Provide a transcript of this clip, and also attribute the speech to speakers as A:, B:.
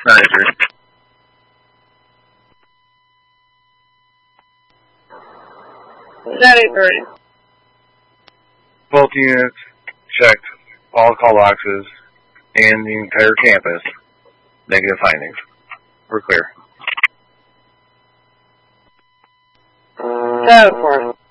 A: 983.
B: That ain't right.
A: Both units checked all call boxes and the entire campus. Negative findings. We're clear.
B: That was